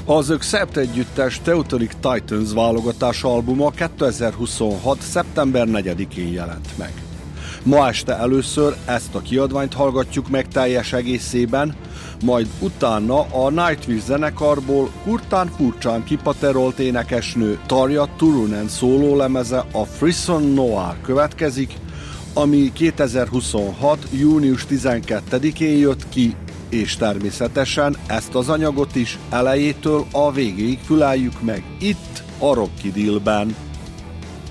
Az Accept együttes Teutonic Titans válogatás albuma 2026. szeptember 4-én jelent meg. Ma este először ezt a kiadványt hallgatjuk meg teljes egészében, majd utána a Nightwish zenekarból Kurtán furcsán kipaterolt énekesnő Tarja Turunen szólólemeze a Frisson Noir következik, ami 2026. június 12-én jött ki, és természetesen ezt az anyagot is elejétől a végéig füleljük meg itt a Rock Idillben.